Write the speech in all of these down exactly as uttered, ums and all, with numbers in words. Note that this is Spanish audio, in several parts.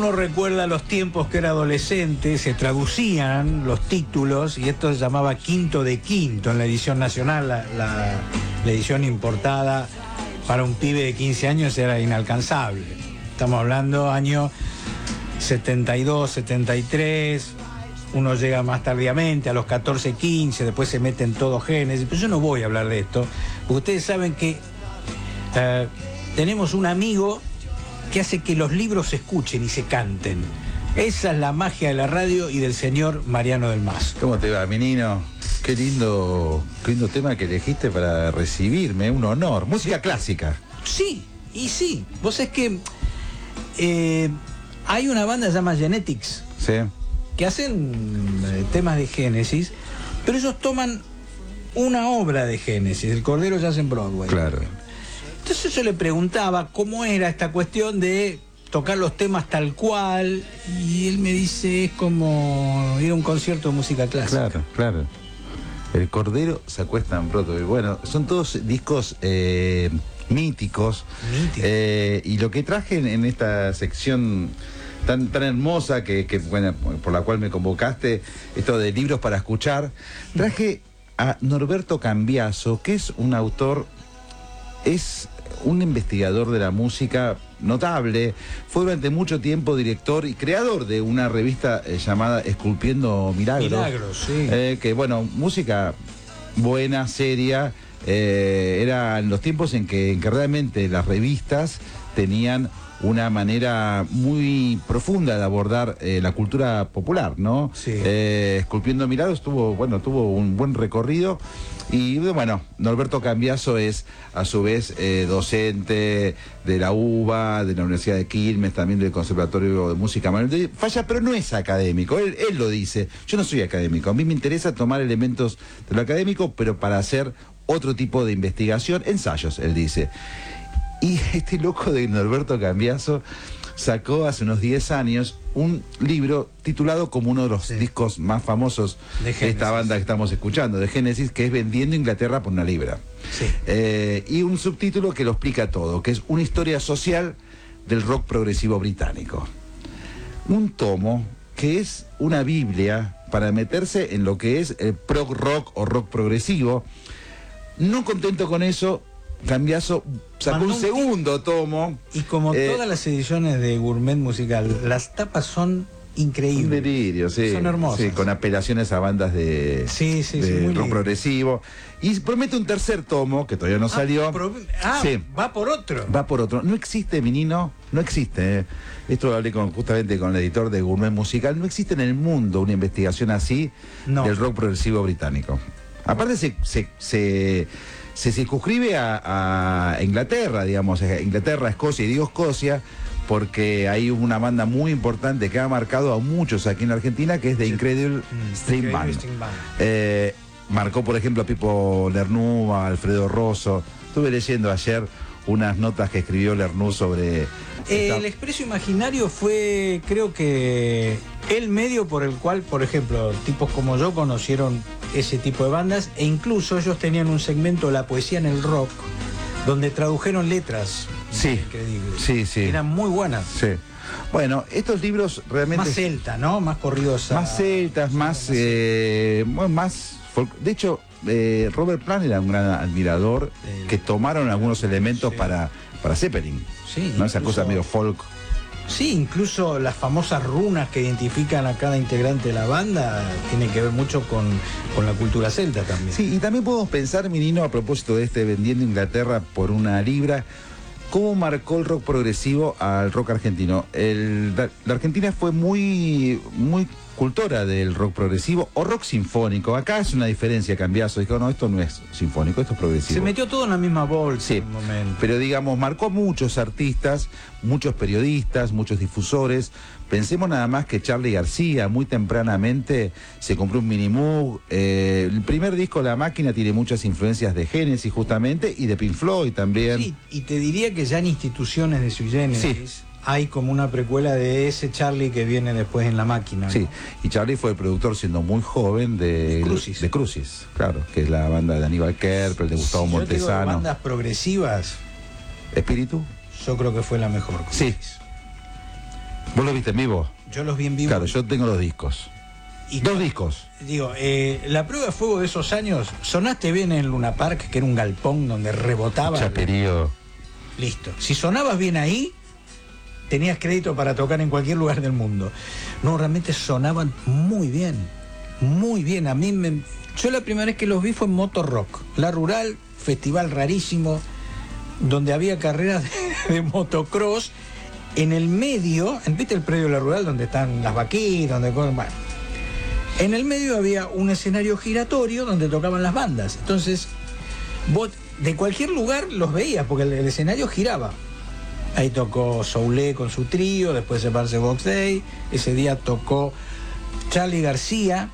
uno recuerda los tiempos que era adolescente, se traducían los títulos y esto se llamaba Quinto de Quinto en la edición nacional, la, la, la edición importada para un pibe de quince años era inalcanzable. Estamos hablando año setenta y dos, setenta y tres, uno llega más tardíamente, a los catorce, quince, después se mete en todo Génesis, pero yo no voy a hablar de esto, porque ustedes saben que uh, tenemos un amigo que hace que los libros se escuchen y se canten. Esa es la magia de la radio y del señor Mariano del Mazo. ¿Cómo te va, menino? Qué lindo, qué lindo tema que elegiste para recibirme, un honor. Música sí. Clásica. Sí, y sí. Vos es que eh, hay una banda que se llama Genetics, sí, que hacen eh, temas de Génesis, pero ellos toman una obra de Génesis, El Cordero Yace en Broadway. Claro. Entonces yo le preguntaba cómo era esta cuestión de tocar los temas tal cual, y él me dice, es como ir a un concierto de música clásica. Claro, claro. El Cordero se acuesta en Broadway. Bueno, son todos discos eh, míticos. Mítico. Eh, y lo que traje en, en esta sección tan, tan hermosa que, que bueno, por la cual me convocaste, esto de libros para escuchar, traje a Norberto Cambiaso, que es un autor, es un investigador de la música notable, fue durante mucho tiempo director y creador de una revista eh, llamada Esculpiendo Milagros. Milagros, sí. Eh, que bueno, música buena, seria, eh, era en los tiempos en que, en que realmente las revistas tenían una manera muy profunda de abordar eh, la cultura popular, ¿no? Sí. Eh, Esculpiendo Milagros tuvo, bueno, tuvo un buen recorrido. Y bueno, Norberto Cambiaso es a su vez eh, docente de la U B A, de la Universidad de Quilmes, también del Conservatorio de Música Manuel de Falla, pero no es académico, él, él lo dice. Yo no soy académico, a mí me interesa tomar elementos de lo académico, pero para hacer otro tipo de investigación, ensayos, él dice. Y este loco de Norberto Cambiaso sacó hace unos diez años un libro titulado como uno de los sí. discos más famosos de, de esta banda que estamos escuchando, de Génesis, que es Vendiendo Inglaterra por una libra. Sí. Eh, y un subtítulo que lo explica todo, que es una historia social del rock progresivo británico. Un tomo que es una biblia para meterse en lo que es el prog rock o rock progresivo. No contento con eso, Cambiaso sacó Mandó un segundo tomo. Y como eh, todas las ediciones de Gourmet Musical, las tapas son increíbles. Un delirio, sí. Son hermosas. Sí, con apelaciones a bandas de, sí, sí, de sí, muy rock lindo. progresivo. Y promete un tercer tomo, que todavía no ah, salió. Pro, ah, sí. va por otro. Va por otro. No existe, menino, no existe. Eh. Esto lo hablé con, justamente con el editor de Gourmet Musical. No existe en el mundo una investigación así no. del rock progresivo británico. Aparte se... se, se se circunscribe a, a Inglaterra, digamos, Inglaterra, Escocia, y digo Escocia, porque hay una banda muy importante que ha marcado a muchos aquí en Argentina, que es The Incredible mm, String Band. Band. Eh, marcó, por ejemplo, a Pipo Lernoux, a Alfredo Rosso. Estuve leyendo ayer unas notas que escribió Lernoux sobre... Eh, esta... El Expreso Imaginario fue, creo que, el medio por el cual, por ejemplo, tipos como yo conocieron ese tipo de bandas, e incluso ellos tenían un segmento, La Poesía en el Rock, donde tradujeron letras sí, increíbles. Sí, sí. Eran muy buenas. Sí. Bueno, estos libros realmente... Más celta, ¿no? Más corridos. Más celtas, más... Eh, bueno, más folk... De hecho, eh, Robert Plant era un gran admirador eh, que tomaron algunos elementos sí. para, para Zeppelin. Sí. ¿No? Incluso... Esa cosa medio folk. Sí, incluso las famosas runas que identifican a cada integrante de la banda tienen que ver mucho con, con la cultura celta también. Sí, y también podemos pensar, menino, a propósito de este Vendiendo Inglaterra por una libra, cómo marcó el rock progresivo al rock argentino. El, la, la Argentina fue muy, muy cultora del rock progresivo o rock sinfónico. Acá es una diferencia, Cambiaso. Dijo, no, esto no es sinfónico, esto es progresivo. Se metió todo en la misma bolsa sí, en un momento. Pero digamos, marcó muchos artistas, muchos periodistas, muchos difusores. Pensemos nada más que Charly García muy tempranamente se compró un Mini Moog. Eh, el primer disco, La Máquina, tiene muchas influencias de Genesis justamente y de Pink Floyd también. Sí, y te diría que ya en Instituciones de Sui Generis sí. hay como una precuela de ese Charly que viene después en La Máquina, ¿no? Sí, y Charly fue el productor siendo muy joven de, de Crucis. De Crucis, claro, que es la banda de Aníbal Kerper, de Gustavo sí, Montesano. Yo te digo, bandas progresivas. ¿Espíritu? Yo creo que fue la mejor. Sí. ¿Vos lo viste en vivo? Yo los vi en vivo. Claro, yo tengo los discos. Y Dos discos. Digo, eh, la prueba de fuego de esos años, sonaste bien en Luna Park, que era un galpón donde rebotaba. Chaperío. Listo. Si sonabas bien ahí, tenías crédito para tocar en cualquier lugar del mundo. No, realmente sonaban muy bien. Muy bien. A mí me... Yo la primera vez que los vi fue en Motor Rock. La Rural, festival rarísimo, donde había carreras de, de motocross. En el medio, ¿viste el predio de La Rural donde están las vaquitas, donde... Bueno, en el medio había un escenario giratorio donde tocaban las bandas. Entonces, vos de cualquier lugar los veías, porque el, el escenario giraba. Ahí tocó Soulé con su trío, después se parece Box Day. Ese día tocó Charly García,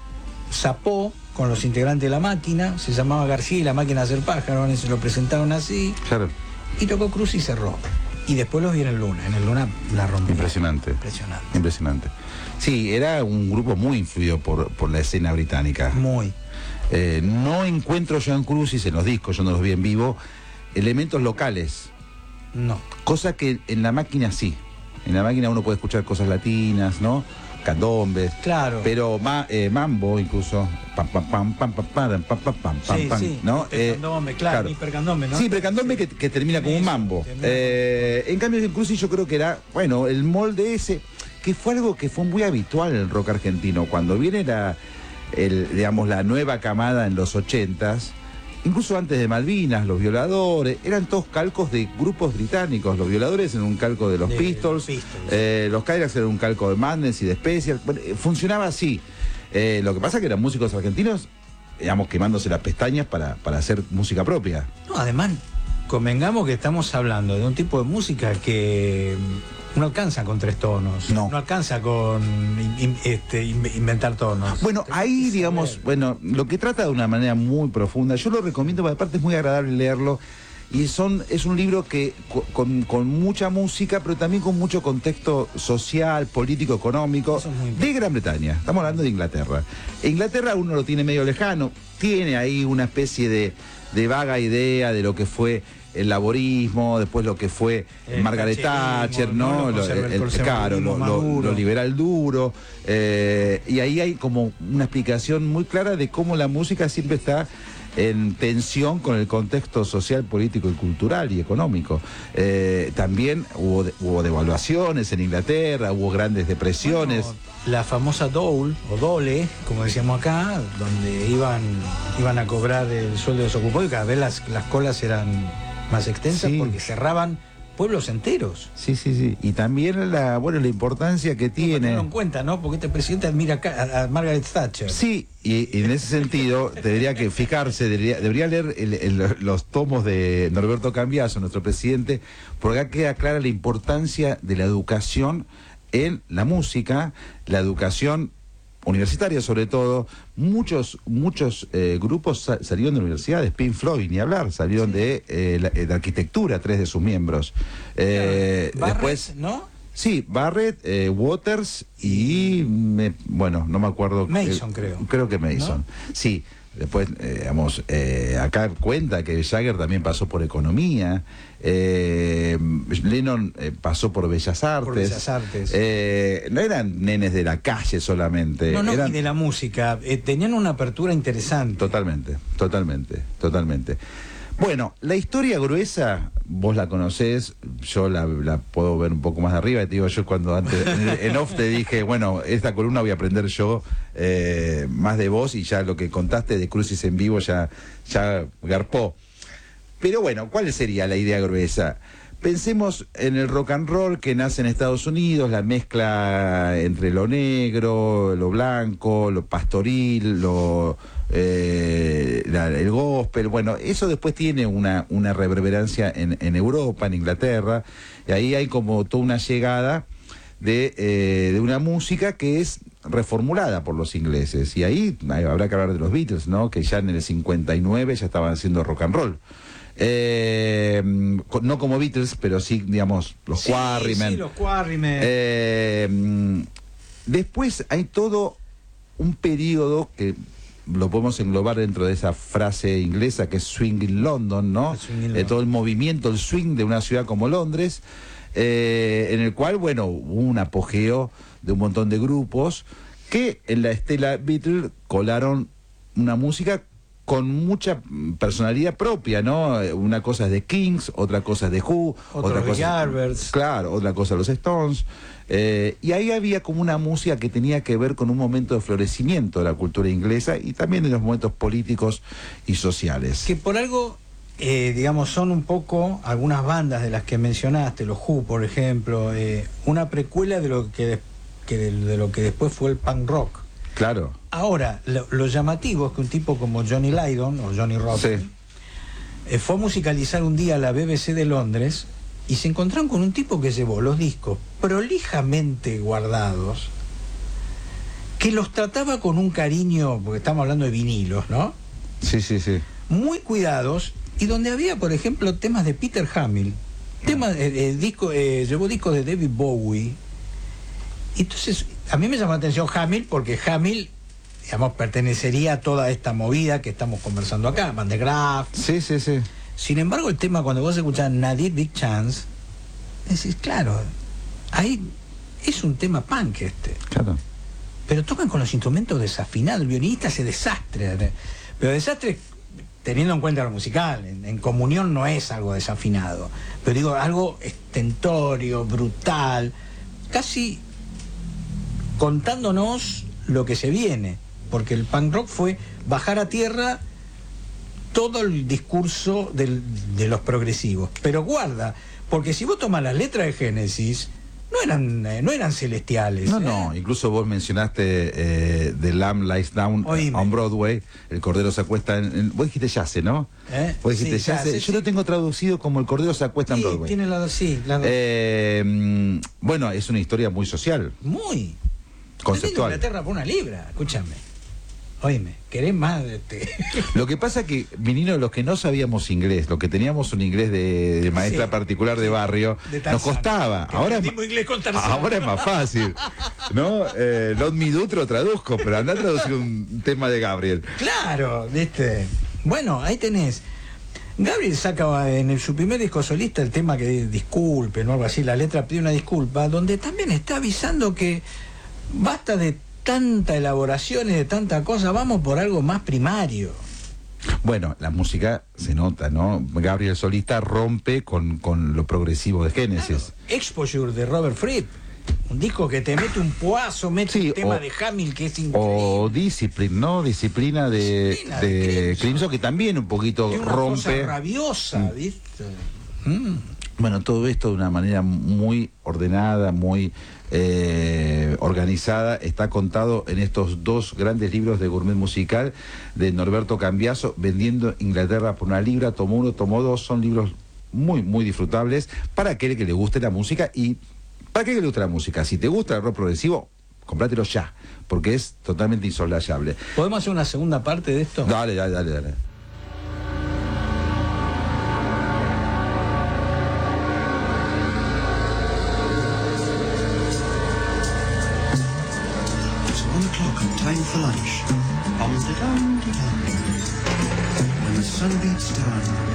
Zapó, con los integrantes de La Máquina. Se llamaba García y La Máquina Hacer Pájaro, se lo presentaron así. Claro. Y tocó Cruz y cerró. Y después los vi en el Luna. En el Luna la rompió. Impresionante. Impresionante. Impresionante. Sí, era un grupo muy influido por, por la escena británica. Muy. Eh, no encuentro yo en Crucis, en los discos, yo no los vi en vivo, elementos locales. No. Cosa que en La Máquina sí. En La Máquina uno puede escuchar cosas latinas, ¿no? Candombes. Claro. Pero ma, eh, mambo incluso. Pam, pam, pam, pam, pam, pam, pam, pam, pam, Sí, pam, sí. ¿no? Hipercandombe, claro, claro. hipercandombe, ¿no? Sí, hipercandombe que, que termina como un mambo. Eh, en cambio, en Crucis yo creo que era, bueno, el molde ese, que fue algo que fue muy habitual en el rock argentino. Cuando viene la, el, digamos, la nueva camada en los ochentas, incluso antes de Malvinas, Los Violadores, eran todos calcos de grupos británicos. Los Violadores eran un calco de los De Pistols, los Pistols. Eh, los Cadillacs eran un calco de Madness y de Special. Bueno, funcionaba así. Eh, lo que pasa es que eran músicos argentinos, digamos, quemándose las pestañas para, para hacer música propia. No, además, convengamos que estamos hablando de un tipo de música que no alcanza con tres tonos. No. No alcanza con in- in- este, in- inventar tonos. Bueno, Tenés ahí, que digamos, saber. bueno, lo que trata de una manera muy profunda, yo lo recomiendo, porque aparte es muy agradable leerlo, y son, es un libro que co- con, con mucha música, pero también con mucho contexto social, político, económico, Eso es muy de importante. Gran Bretaña. Estamos hablando de Inglaterra. Inglaterra uno lo tiene medio lejano, tiene ahí una especie de, de vaga idea de lo que fue el laborismo, después lo que fue El Margaret thatcherismo, Thatcher, ¿no? ¿no? Lo Lo- conserva- el- el el- claro, lo, conservadurismo lo- más duro. lo liberal duro, eh, y ahí hay como una explicación muy clara de cómo la música siempre está en tensión con el contexto social, político y cultural y económico. Eh, también hubo, de- hubo devaluaciones en Inglaterra, hubo grandes depresiones. Bueno, la famosa dole, o dole, como decíamos acá, donde iban, iban a cobrar el sueldo desocupado y cada vez las, las colas eran más extensas Sí. porque cerraban pueblos enteros. Sí, sí, sí. Y también la, bueno, la importancia que Hay que tiene. tenerlo en cuenta, ¿no? Porque este presidente admira acá a, a Margaret Thatcher. Sí, y, y en ese sentido tendría que fijarse, debería, debería leer el- el- los tomos de Norberto Cambiaso, nuestro presidente, porque acá queda clara la importancia de la educación en la música, la educación universitaria sobre todo. Muchos muchos eh, grupos sa- salieron de universidades, Pink Floyd, ni hablar, salieron de, eh, la, de arquitectura, tres de sus miembros. Eh, Barrett, después... ¿no? Sí, Barrett, eh, Waters y, me- bueno, no me acuerdo. Mason, eh, creo. Creo que Mason. ¿No? Sí, después, eh, digamos, eh, acá cuenta que Jagger también pasó por economía, eh, Lennon eh, pasó por Bellas Artes. Por Bellas Artes. Eh, no eran nenes de la calle solamente. No, no, eran... y de la música. Eh, tenían una apertura interesante. Totalmente, totalmente, totalmente. Bueno, la historia gruesa, vos la conocés, yo la, la puedo ver un poco más de arriba. Te digo, yo cuando antes, en, en off te dije, bueno, esta columna voy a aprender yo eh, más de vos, y ya lo que contaste de Crucis en vivo ya, ya garpó. Pero bueno, ¿cuál sería la idea gruesa? Pensemos en el rock and roll que nace en Estados Unidos, la mezcla entre lo negro, lo blanco, lo pastoril, lo, eh, la- el gospel. Bueno, eso después tiene una, una reverberancia en, en Europa, en Inglaterra, y ahí hay como toda una llegada de, eh, de una música que es reformulada por los ingleses. Y ahí hay- habrá que hablar de los Beatles, ¿no? Que ya en el cincuenta y nueve ya estaban haciendo rock and roll. Eh, co- no como Beatles, pero sí, digamos, los Sí, Quarrymen. sí, los Quarrymen. Eh, mm, después hay todo un periodo que lo podemos englobar dentro de esa frase inglesa que es swing in London, ¿no? El swing in Eh, London. todo el movimiento, el swing de una ciudad como Londres. eh, en el cual, bueno, hubo un apogeo de un montón de grupos que en la estela Beatles colaron una música con mucha personalidad propia, ¿no? Una cosa es de Kings, otra cosa es de Who, Otro otra cosa Yardbirds. Claro, otra cosa los Stones. Eh, y ahí había como una música que tenía que ver con un momento de florecimiento de la cultura inglesa y también de los momentos políticos y sociales. Que por algo, eh, digamos, son un poco algunas bandas de las que mencionaste, los Who, por ejemplo, eh, una precuela de lo que, que de, de lo que después fue el punk rock. Claro. Ahora, lo, lo llamativo es que un tipo como Johnny Lydon, o Johnny Rotten, Sí. eh, fue a musicalizar un día a la B B C de Londres y se encontraron con un tipo que llevó los discos prolijamente guardados, que los trataba con un cariño, porque estamos hablando de vinilos, ¿no? Sí, sí, sí. Muy cuidados, y donde había, por ejemplo, temas de Peter Hamill, temas, eh, eh, disco, eh, llevó discos de David Bowie. Entonces, a mí me llamó la atención Hamill, porque Hamill, digamos, pertenecería a toda esta movida que estamos conversando acá, Van de Graaf. Sí, sí, sí. Sin embargo, el tema, cuando vos escuchás Nadir Big Chance, decís, claro, ahí es un tema punk este. Claro. Pero tocan con los instrumentos desafinados, el violinista hace desastre. Pero desastre teniendo en cuenta lo musical, en, en comunión no es algo desafinado. Pero digo, algo estentorio, brutal, casi contándonos lo que se viene. Porque el punk rock fue bajar a tierra todo el discurso del, de los progresivos. Pero guarda, porque si vos tomás las letras de Génesis, no eran, eh, no eran celestiales. No, ¿eh? no, incluso vos mencionaste eh, The Lamb Lies Down Oíme. on Broadway, el cordero se acuesta en... en- vos dijiste yace, ¿no? ¿Eh? Vos dijiste Sí, yace. yace, Yo sí. lo tengo traducido como el cordero se acuesta en Sí, Broadway. tiene la, sí, la, Eh, mm, bueno, es una historia muy social, muy conceptual. Inglaterra por una libra, escúchame. Oíme, ¿querés más de este? Lo que pasa que, menino, los que no sabíamos inglés, los que teníamos un inglés de, de maestra Sí, particular de barrio, de Tarzán. nos costaba. Que Ahora es, aprendimos inglés con Tarzán. ahora es más fácil, ¿no? Eh, Lot Me Do te lo traduzco, pero andá a traducir un tema de Gabriel. Claro, ¿viste? Bueno, ahí tenés. Gabriel saca en el, su primer disco solista el tema que disculpen o algo así, la letra pide una disculpa, donde también está avisando que basta de tanta elaboración y de tanta cosa, vamos por algo más primario. Bueno, la música se nota, ¿no? Gabriel solista rompe con, con lo progresivo de Génesis. Claro, Exposure de Robert Fripp, un disco que te mete un puazo, mete Sí, un tema o- de Hamill que es increíble. O Discipline, ¿no? Disciplina de, Disciplina de, de Crimson. Crimson, que también un poquito Es una rompe. cosa rabiosa, ¿viste? Mm. Bueno, todo esto de una manera muy ordenada, muy eh, organizada, está contado en estos dos grandes libros de gourmet musical de Norberto Cambiaso, Vendiendo Inglaterra por una libra, tomó uno, tomó dos, son libros muy, muy disfrutables para aquel que le guste la música y para aquel que le guste la música. Si te gusta el rock progresivo, comprátelo ya, porque es totalmente insoslayable. ¿Podemos hacer una segunda parte de esto? Dale, dale, dale, dale. It's one o'clock and time for lunch. Om-de-dum-de-dum. When the sun beats down